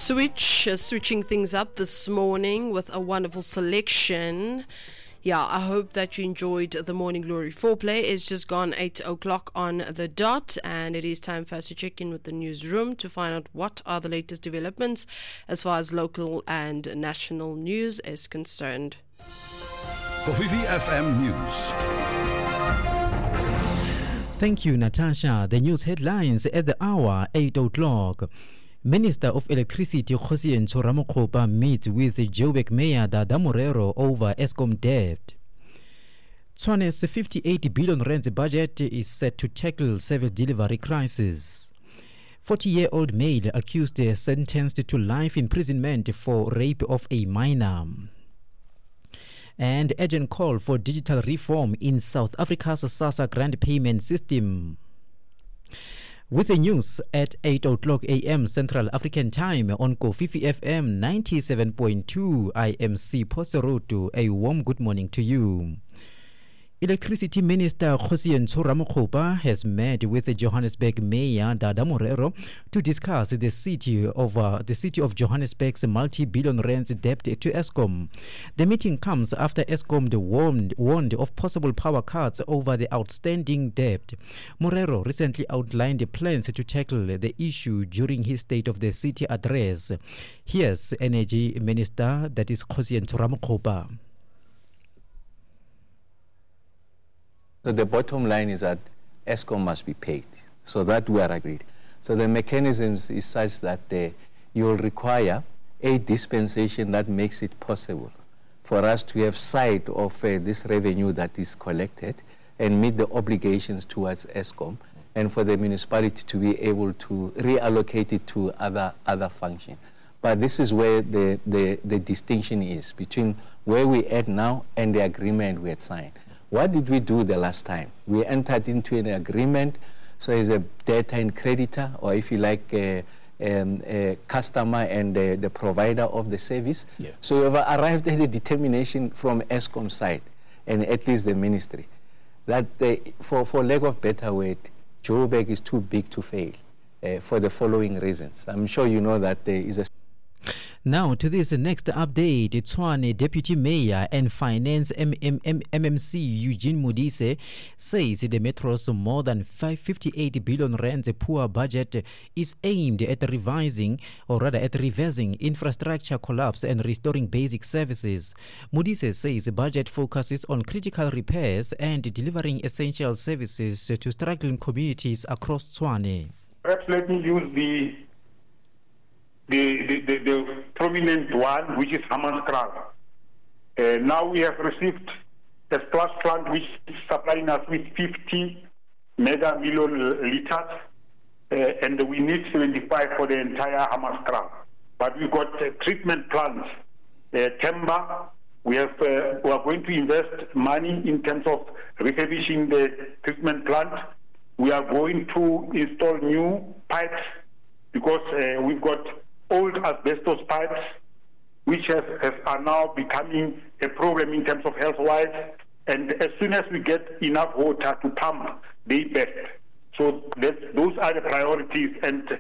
switching things up this morning with a wonderful selection. Yeah, I hope that you enjoyed the Morning Glory foreplay. It's just gone 8 o'clock on the dot, and it is time for us to check in with the newsroom to find out what are the latest developments as far as local and national news is concerned. Kofifi FM News. Thank you, Natasha. The news headlines at the hour, 8 o'clock. Minister of Electricity Kgosientsho Ramokgopa meets with Joburg Mayor Dada Morero over Eskom debt. Tshwane's 58 billion rand budget is set to tackle service delivery crisis. 40-year-old male accused sentenced to life imprisonment for rape of a minor. And urgent call for digital reform in South Africa's SASSA grant payment system. With the news at 8 o'clock a.m. Central African Time on Kofifi FM 97.2, I am C. Poseroto. A warm good morning to you. Electricity Minister Kgosientsho Ramokgopa has met with the Johannesburg Mayor Dada Morero to discuss the city of Johannesburg's multi-billion rand debt to Eskom. The meeting comes after Eskom warned of possible power cuts over the outstanding debt. Morero recently outlined plans to tackle the issue during his State of the City address. Here's Energy Minister, that is Kgosientsho Ramokgopa. So the bottom line is that Eskom must be paid. So that we are agreed. So the mechanisms is such that you will require a dispensation that makes it possible for us to have sight of this revenue that is collected and meet the obligations towards Eskom, and for the municipality to be able to reallocate it to other functions. But this is where the distinction is between where we are at now and the agreement we had signed. What did we do the last time? We entered into an agreement, so it's a debtor and creditor, or if you like, a customer and the provider of the service. Yeah. So we've arrived at a determination from Eskom side, and at least the ministry, that for lack of better word, Joburg is too big to fail for the following reasons. I'm sure you know that there is a... Now to this next update. Tshwane Deputy Mayor and Finance MMC Eugene Modise says the Metro's more than 58 billion rand poor budget is aimed at reversing infrastructure collapse and restoring basic services. Modise says the budget focuses on critical repairs and delivering essential services to struggling communities across Tshwane. Perhaps let me use the prominent one, which is Hammanskraal. Now we have received a splash plant which is supplying us with 50 mega million liters, and we need 75 for the entire Hammanskraal. But we've got treatment plants, timber. We are going to invest money in terms of refurbishing the treatment plant. We are going to install new pipes because we've got old asbestos pipes, which are now becoming a problem in terms of health-wise. And as soon as we get enough water to pump, they best. So those are the priorities. And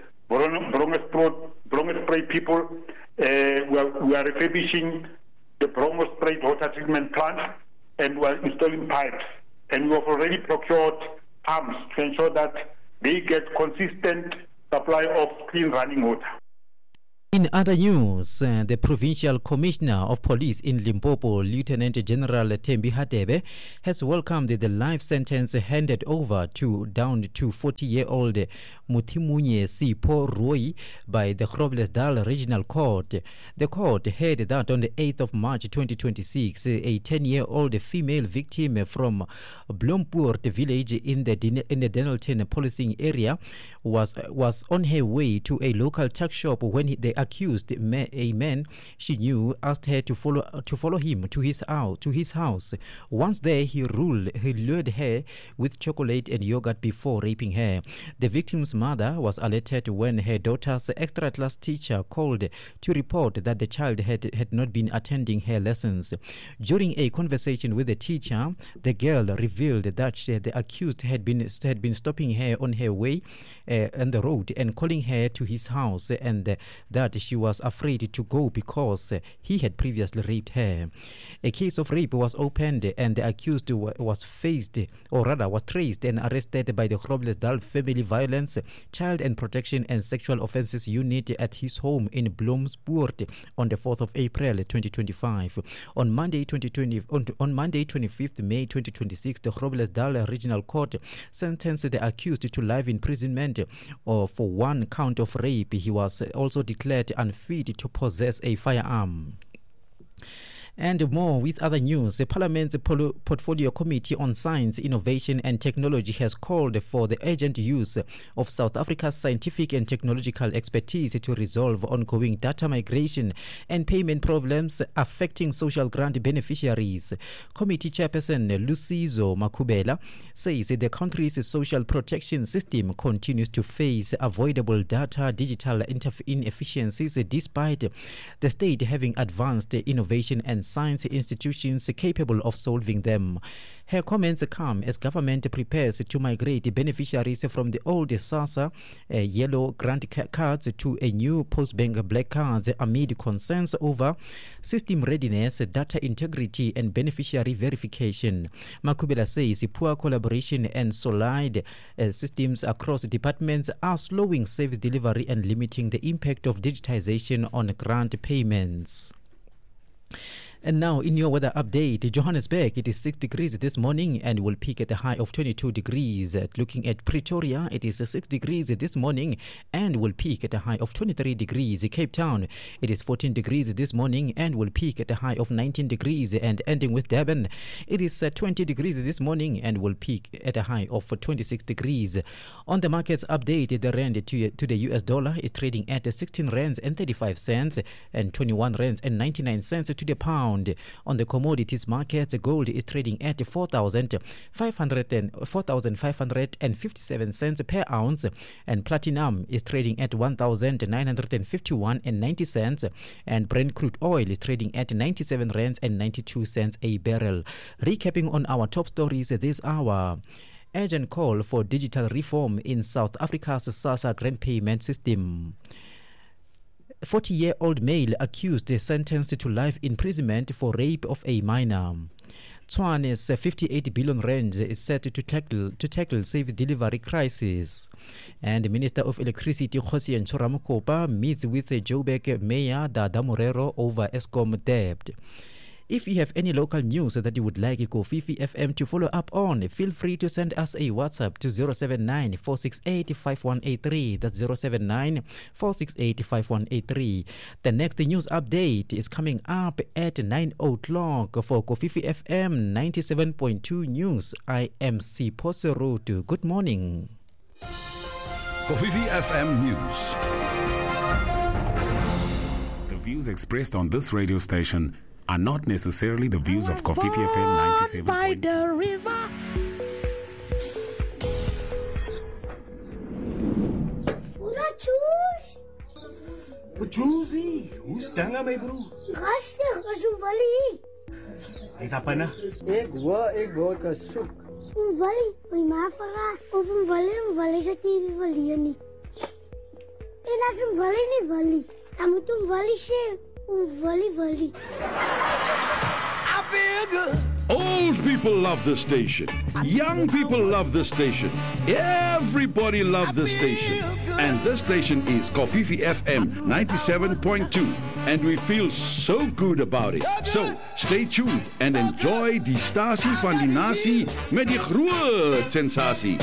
Brongospruit people, we are refurbishing the Brongospruit water treatment plant, and we are installing pipes. And we have already procured pumps to ensure that they get consistent supply of clean running water. In other news, the Provincial Commissioner of Police in Limpopo, Lieutenant General Thembi Hadebe, has welcomed the life sentence handed over down to 40-year-old Mutimunye Sipho Roy by the Groblersdal Regional Court. The court heard that on the 8th of March 2026, a 10-year-old female victim from Blompoort village in the Denelton policing area was on her way to a local tuck shop when the accused, a man she knew, asked her to follow him to his house. Once there, he lured her with chocolate and yogurt before raping her. The victim's mother was alerted when her daughter's extra class teacher called to report that the child had not been attending her lessons. During a conversation with the teacher, the girl revealed that the accused had been stopping her on her way on the road and calling her to his house, and that that she was afraid to go because he had previously raped her. A case of rape was opened and the accused was traced and arrested by the Groblersdal Family Violence, Child and Protection and Sexual Offences Unit at his home in Bloemspoort on the 4th of April 2025. On Monday 25th May 2026, the Groblersdal Regional Court sentenced the accused to life imprisonment for one count of rape. He was also declared unfit to possess a firearm. And more with other news. The Parliament's Portfolio Committee on Science, Innovation and Technology has called for the urgent use of South Africa's scientific and technological expertise to resolve ongoing data migration and payment problems affecting social grant beneficiaries. Committee Chairperson Lusizo Makubela says the country's social protection system continues to face avoidable data digital inefficiencies despite the state having advanced innovation and science institutions capable of solving them. Her comments come as government prepares to migrate beneficiaries from the old SASSA yellow grant cards to a new Postbank black cards amid concerns over system readiness, data integrity and beneficiary verification. Makubela says poor collaboration and solid systems across departments are slowing service delivery and limiting the impact of digitization on grant payments. And now in your weather update, Johannesburg, it is 6 degrees this morning and will peak at a high of 22 degrees. Looking at Pretoria, it is 6 degrees this morning and will peak at a high of 23 degrees. Cape Town, it is 14 degrees this morning and will peak at a high of 19 degrees. And ending with Durban, it is 20 degrees this morning and will peak at a high of 26 degrees. On the markets update, the rand to the US dollar is trading at 16 rands and 35 cents and 21 rands and 99 cents to the pound. On the commodities market, gold is trading at 4,557 cents per ounce, and platinum is trading at 1,951.90 cents, and Brent crude oil is trading at 97 rands and 92 cents a barrel. Recapping on our top stories this hour. Urgent call for digital reform in South Africa's SASSA grant payment system. 40-year-old male accused sentenced to life imprisonment for rape of a minor. Tshwane's 58 billion rand is set to tackle service delivery crisis. And the Minister of Electricity, Kgosian Tshwaramokopa, meets with Joburg Mayor Dada Morero over Eskom debt. If you have any local news that you would like Kofifi FM to follow up on, feel free to send us a WhatsApp to 079-468-5183. That's 079-468-5183. The next news update is coming up at 9 o'clock for Kofifi FM 97.2 News. I am Sipho Serutu. Good morning. Kofifi FM News. The views expressed on this radio station are not necessarily the views of Kofifi FM 97.2. By the river. Juicy, who's danga my bro? Gastig, as een wali. Hy's op na. Ek wou gesoek. Een wali, my ma vra of een wali is nie wali nie. En as een wali nie wali, dan moet een wali sê, een wali. I feel good. Old people love this station. Young people love this station. Everybody loves this station. And this station is Kofifi FM 97.2. And we feel so good about it. So, stay tuned and enjoy die stasie van die nasie met die groot sensasie.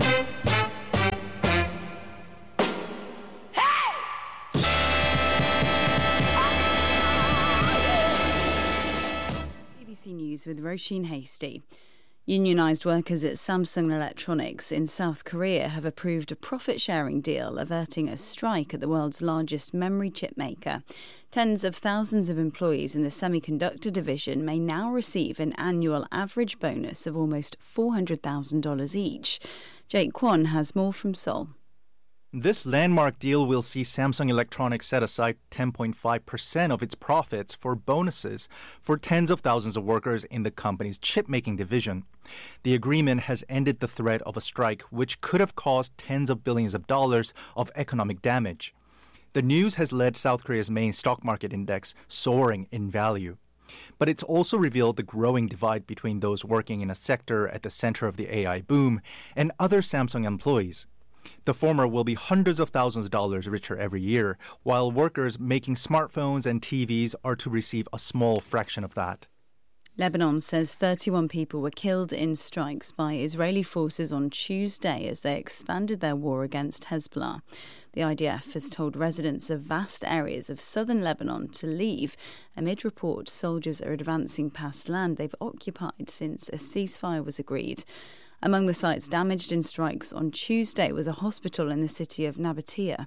News with Roisin Hasty. Unionised workers at Samsung Electronics in South Korea have approved a profit-sharing deal averting a strike at the world's largest memory chip maker. Tens of thousands of employees in the semiconductor division may now receive an annual average bonus of almost $400,000 each. Jake Kwon has more from Seoul. This landmark deal will see Samsung Electronics set aside 10.5% of its profits for bonuses for tens of thousands of workers in the company's chip-making division. The agreement has ended the threat of a strike, which could have caused tens of billions of dollars of economic damage. The news has led South Korea's main stock market index soaring in value. But it's also revealed the growing divide between those working in a sector at the center of the AI boom and other Samsung employees. The former will be hundreds of thousands of dollars richer every year, while workers making smartphones and TVs are to receive a small fraction of that. Lebanon says 31 people were killed in strikes by Israeli forces on Tuesday as they expanded their war against Hezbollah. The IDF has told residents of vast areas of southern Lebanon to leave amid reports soldiers are advancing past land they've occupied since a ceasefire was agreed. Among the sites damaged in strikes on Tuesday was a hospital in the city of Nabatea.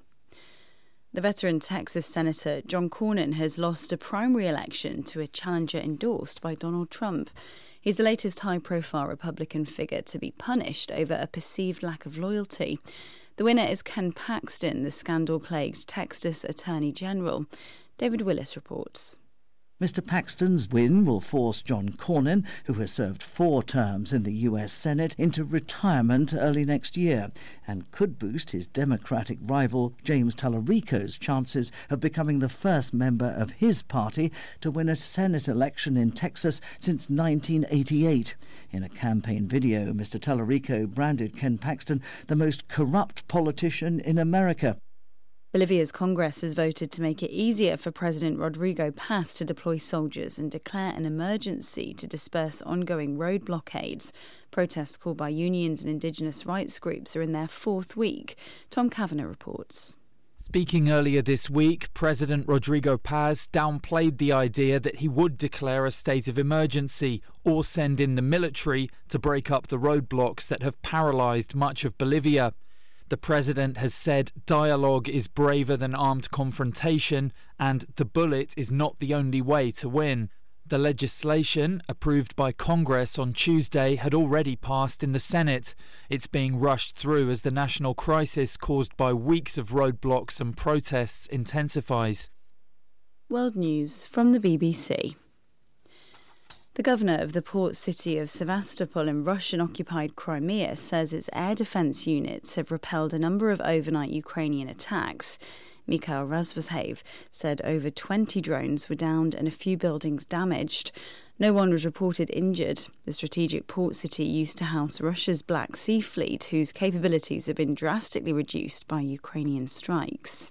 The veteran Texas Senator John Cornyn has lost a primary election to a challenger endorsed by Donald Trump. He's the latest high-profile Republican figure to be punished over a perceived lack of loyalty. The winner is Ken Paxton, the scandal-plagued Texas Attorney General. David Willis reports. Mr. Paxton's win will force John Cornyn, who has served 4 terms in the U.S. Senate, into retirement early next year and could boost his Democratic rival James Tallarico's chances of becoming the first member of his party to win a Senate election in Texas since 1988. In a campaign video, Mr. Tallarico branded Ken Paxton the most corrupt politician in America. Bolivia's Congress has voted to make it easier for President Rodrigo Paz to deploy soldiers and declare an emergency to disperse ongoing road blockades. Protests called by unions and indigenous rights groups are in their 4th week. Tom Kavanagh reports. Speaking earlier this week, President Rodrigo Paz downplayed the idea that he would declare a state of emergency or send in the military to break up the roadblocks that have paralysed much of Bolivia. The president has said dialogue is braver than armed confrontation and the bullet is not the only way to win. The legislation, approved by Congress on Tuesday, had already passed in the Senate. It's being rushed through as the national crisis caused by weeks of roadblocks and protests intensifies. World News from the BBC. The governor of the port city of Sevastopol in Russian-occupied Crimea says its air defence units have repelled a number of overnight Ukrainian attacks. Mikhail Razvozhaev said over 20 drones were downed and a few buildings damaged. No one was reported injured. The strategic port city used to house Russia's Black Sea Fleet, whose capabilities have been drastically reduced by Ukrainian strikes.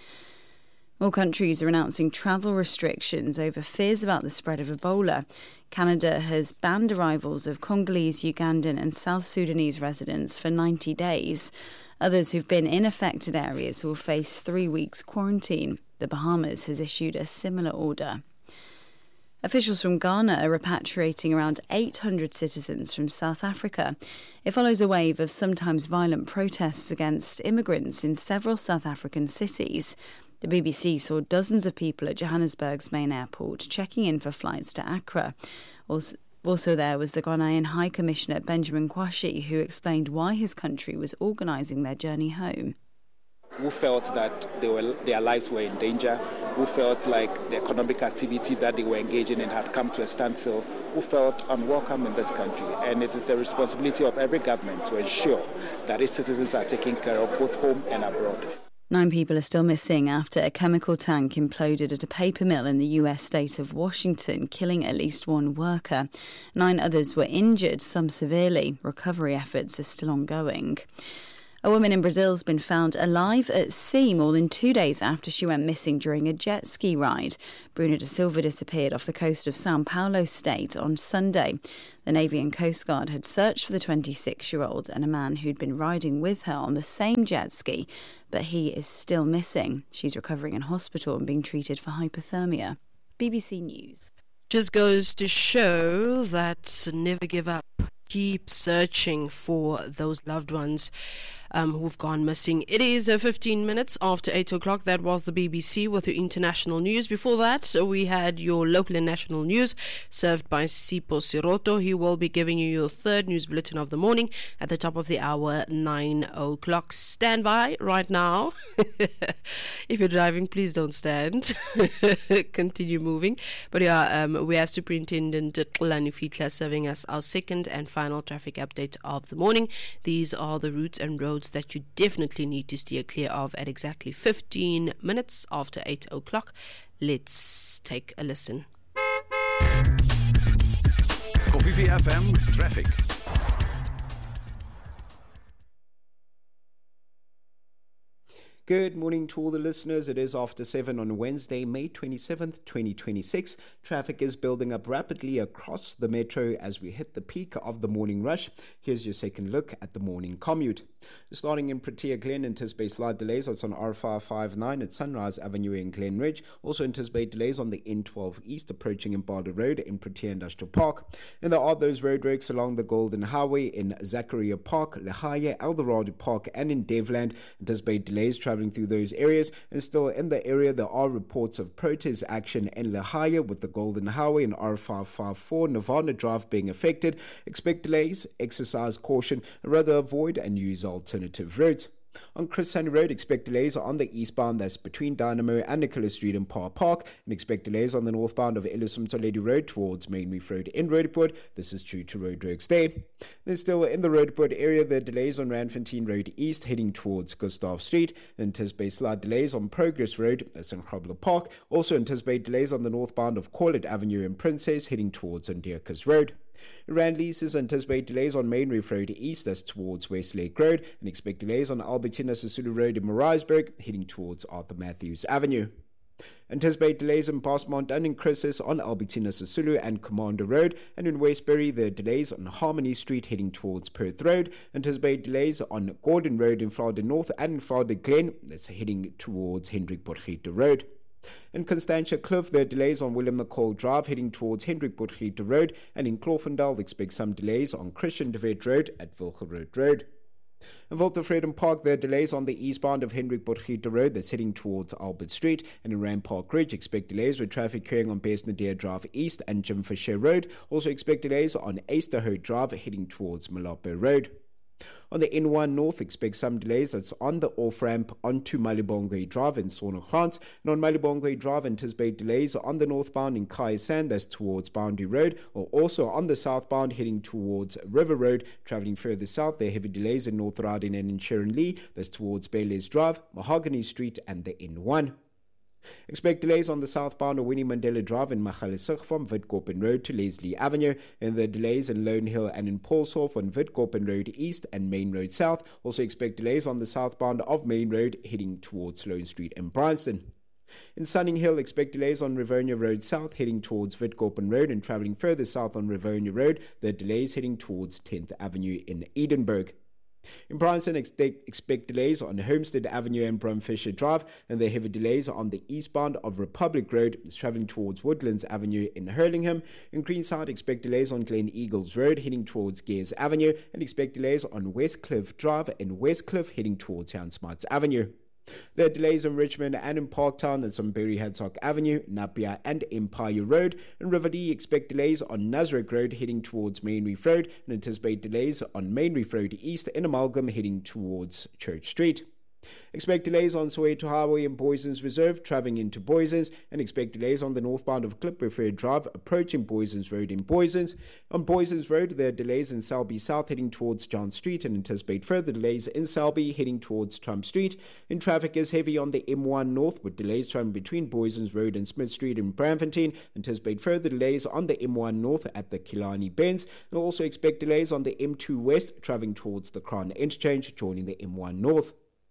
More countries are announcing travel restrictions over fears about the spread of Ebola. Canada has banned arrivals of Congolese, Ugandan and South Sudanese residents for 90 days. Others who've been in affected areas will face 3 weeks quarantine. The Bahamas has issued a similar order. Officials from Ghana are repatriating around 800 citizens from South Africa. It follows a wave of sometimes violent protests against immigrants in several South African cities. The BBC saw dozens of people at Johannesburg's main airport checking in for flights to Accra. Also there was the Ghanaian High Commissioner Benjamin Kwashi, who explained why his country was organising their journey home. Who felt that their lives were in danger, who felt like the economic activity that they were engaging in had come to a standstill, who felt unwelcome in this country. And it is the responsibility of every government to ensure that its citizens are taken care of both home and abroad. 9 people are still missing after a chemical tank imploded at a paper mill in the US state of Washington, killing at least 1 worker. 9 others were injured, some severely. Recovery efforts are still ongoing. A woman in Brazil has been found alive at sea more than 2 days after she went missing during a jet ski ride. Bruna da Silva disappeared off the coast of São Paulo state on Sunday. The Navy and Coast Guard had searched for the 26-year-old and a man who'd been riding with her on the same jet ski, but he is still missing. She's recovering in hospital and being treated for hypothermia. BBC News. Just goes to show that never give up. Keep searching for those loved ones who've gone missing. It is 15 minutes after 8 o'clock. That was the BBC with your international news. Before that, we had your local and national news served by Sipho Siroto. He will be giving you your 3rd news bulletin of the morning at the top of the hour, 9 o'clock. Stand by right now. If you're driving, please don't stand. Continue moving. But yeah, we have Superintendent Xolani Fihla serving us our 2nd and final traffic update of the morning. These are the routes and roads roads that you definitely need to steer clear of at exactly 15 minutes after 8 o'clock. Let's take a listen. Kofifi FM Traffic. Good morning to all the listeners. It is after 7 on Wednesday, May 27th, 2026. Traffic is building up rapidly across the metro as we hit the peak of the morning rush. Here's your second look at the morning commute. Starting in Protea Glen, anticipate slight delays. That's on R559 at Sunrise Avenue in Glen Ridge. Also anticipate delays on the N12 East approaching Impala Road in Protea Industrial Park. And there are those roadworks along the Golden Highway in Zachariah Park, Lehaya, Eldorado Park and in Devland. Anticipate delays traveling through those areas. And still in the area, there are reports of protest action in Lehaya with the Golden Highway and R554 Nirvana Drive being affected. Expect delays, exercise caution, and rather avoid and use alternative routes. On Chris Hani Road, expect delays on the eastbound, that's between Dynamo and Nicholas Street in Park Park, and expect delays on the northbound of Ellison Toledo Road towards Main Reef Road in Roodepoort. This is due to roadworks there. Then still in the Roodepoort area, there are delays on Randfontein Road East heading towards Gustav Street. Anticipate slight delays on Progress Road, that's in Grobler Park. Also anticipate delays on the northbound of Corlett Avenue in Princess heading towards Ndierkus Road. Rand leases anticipate delays on Main Reef Road East, that's towards Westlake Road, and expect delays on Albertina Sisulu Road in Maritzburg, heading towards Arthur Matthews Avenue. Anticipate delays in Bosmont and in Chrysis on Albertina Sisulu and Commander Road, and in Westbury there are delays on Harmony Street heading towards Perth Road. Anticipate delays on Gordon Road in Florida North and in Florida Glen, that's heading towards Hendrik Potgieter Road. In Constantia Cliff, there are delays on Willem McCall Drive heading towards Hendrik Potgieter Road, and in Clofendal, expect some delays on Christian de Wet Road at Wilgerode Road. In Volta-Vreden Park, there are delays on the eastbound of Hendrik Potgieter Road that's heading towards Albert Street, and in Rand Park Ridge, expect delays with traffic occurring on Besnadeer Drive East and Jim Fisher Road. Also expect delays on Easterhout Drive heading towards Malape Road. On the N1 North, expect some delays. That's on the off-ramp onto Malibongwe Drive in Sonogrant. And on Malibongwe Drive, anticipate delays on the northbound in Kaisan, that's towards Boundary Road, or also on the southbound heading towards River Road. Traveling further south, there are heavy delays in North Riding and in Sharon Lee, that's towards Bayless Drive, Mahogany Street and the N1. Expect delays on the southbound of Winnie Mandela Drive in Magaliesig from Witkoppen Road to Leslie Avenue, and the delays in Lone Hill and in Paulshof on Witkoppen Road East and Main Road South. Also expect delays on the southbound of Main Road heading towards Sloane Street in Bryanston. In Sunning Hill, expect delays on Rivonia Road South heading towards Witkoppen Road, and travelling further south on Rivonia Road, there are delays heading towards 10th Avenue in Edinburgh. In Bryanston, expect delays on Homestead Avenue and Brumfisher Drive, and there are heavy delays on the eastbound of Republic Road, travelling towards Woodlands Avenue in Hurlingham. In Greenside, expect delays on Glen Eagles Road, heading towards Gears Avenue, and expect delays on Westcliff Drive and Westcliff, heading towards Jan Smuts Avenue. There are delays in Richmond and in Parktown, that's on Berry Hadsock Avenue, Napier and Empire Road. In Riverdale, expect delays on Nasrec Road heading towards Main Reef Road, and anticipate delays on Main Reef Road East in Amalgam heading towards Church Street. Expect delays on Soweto Highway and Boysons Reserve travelling into Boysons, and expect delays on the northbound of Klippefair Drive approaching Boysons Road in Boysons. On Boysons Road, there are delays in Selby South heading towards John Street, and anticipate further delays in Selby heading towards Trump Street. And traffic is heavy on the M1 North with delays travelling between Boysons Road and Smith Street in Braamfontein. Anticipate further delays on the M1 North at the Killarney Bends, and also expect delays on the M2 West travelling towards the Crown Interchange joining the M1 North.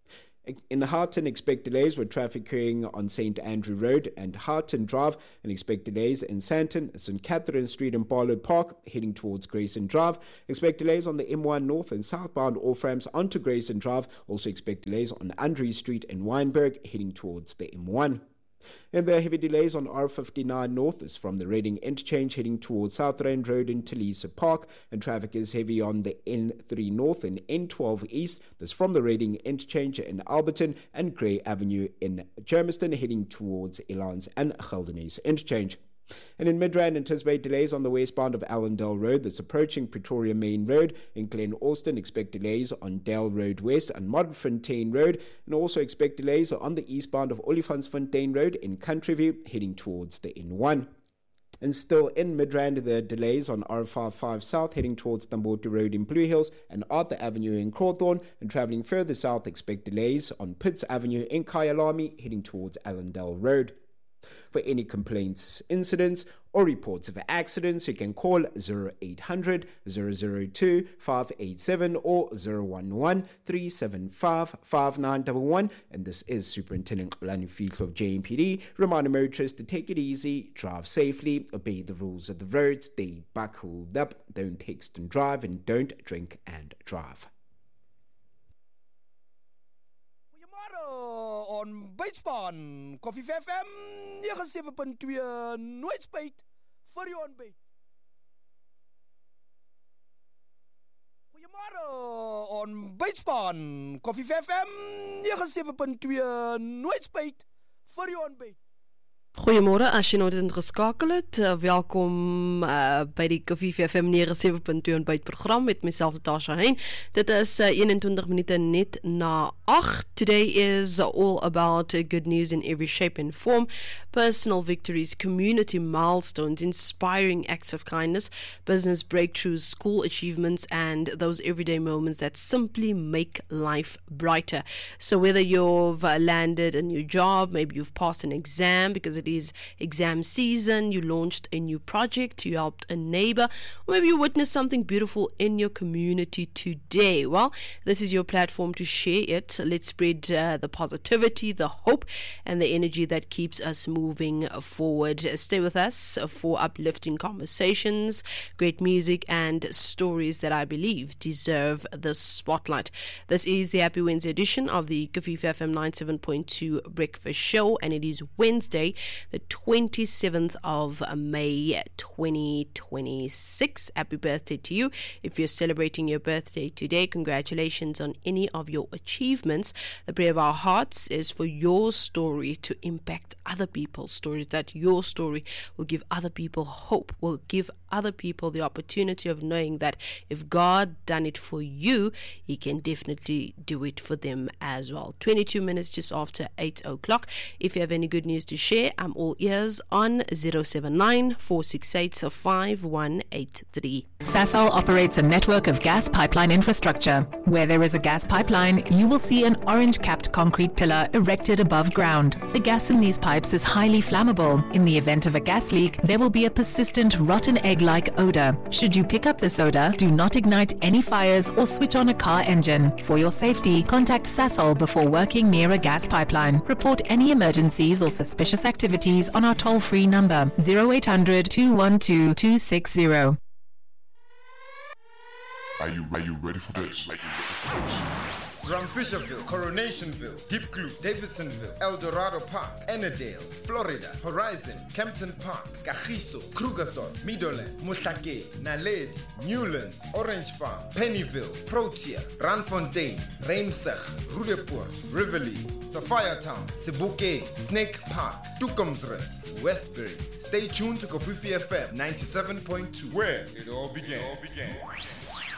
In Harton, expect delays with traffic occurring on St. Andrew Road and Harton Drive, and expect delays in Santon, St. Catherine Street and Barlow Park, heading towards Grayson Drive. Expect delays on the M1 North and southbound off-ramps onto Grayson Drive. Also expect delays on Andre Street and Weinberg, heading towards the M1. And there are heavy delays on R59 North is from the Reading Interchange heading towards South Rand Road in Talisa Park, and traffic is heavy on the N3 North and N12 East. That's from the Reading Interchange in Alberton and Grey Avenue in Germiston heading towards Elans and Geldenhuys Interchange. And in Midrand, anticipate delays on the westbound of Allendale Road that's approaching Pretoria Main Road. In Glen Austin, expect delays on Dale Road West and Modderfontein Road, and also expect delays on the eastbound of Olifantsfontein Road in Countryview heading towards the N1. And still in Midrand, there are delays on R55 South heading towards Tambotu Road in Blue Hills and Arthur Avenue in Crawthorne. And travelling further south, expect delays on Pitts Avenue in Kyalami heading towards Allendale Road. For any complaints, incidents, or reports of accidents, you can call 0800 002 587 or 011 375 5911. And this is Superintendent Lani Fiedler of JMPD. Reminding motorists to take it easy, drive safely, obey the rules of the road, stay buckled up, don't text and drive, and don't drink and drive. On Bytespan, Koffie FM 97.2, nooit spijt vir jou ontbyt. Goeiemôre on Bytespan, Koffie FM 97.2, nooit spijt vir jou ontbyt. Goeiemôre, as jy nou dit ingeskakel het, welkom by die Koffie FM 97.2 ontbytprogram met myself Natasha Hein. Dit is 21 minute net na 8. Today is all about good news in every shape and form, personal victories, community milestones, inspiring acts of kindness, business breakthroughs, school achievements, and those everyday moments that simply make life brighter. So whether you've landed a new job, maybe you've passed an exam because it is exam season, you launched a new project, you helped a neighbor, or maybe you witnessed something beautiful in your community today. Well, this is your platform to share it. Let's spread the positivity, the hope, and the energy that keeps us moving forward. Stay with us for uplifting conversations, great music, and stories that I believe deserve the spotlight. This is the Happy Wednesday edition of the Koffie FM 97.2 Breakfast Show, and it is Wednesday, the 27th of May 2026. Happy birthday to you. If you're celebrating your birthday today, congratulations on any of your achievements. The prayer of our hearts is for your story to impact other people's stories, that your story will give other people hope, will give other people the opportunity of knowing that if God done it for you, He can definitely do it for them as well. 22 minutes just after 8 o'clock. If you have any good news to share, I'm all ears on 079 468 5183. Sasol operates a network of gas pipeline infrastructure. Where there is a gas pipeline, you will see an orange-capped concrete pillar erected above ground. The gas in these pipes is highly flammable. In the event of a gas leak, there will be a persistent rotten egg-like odor. Should you pick up this odor, do not ignite any fires or switch on a car engine. For your safety, contact Sasol before working near a gas pipeline. Report any emergencies or suspicious activities on our toll-free number 0800 212 260. Are you ready for this? Ramfisherville, Coronationville, Deepkloof, Davidsonville, El Dorado Park, Ennerdale, Florida, Horizon, Kempton Park, Kagiso, Krugersdorp, Meadowland, Muhlake, Naledi, Newlands, Orange Farm, Pennyville, Protea, Randfontein, Reimsig, Rudepoort, Rivoli, Sophiatown, Sebokeng, Snake Park, Toekomsrus, Westbury. Stay tuned to Koffie FM 97.2, where it all began.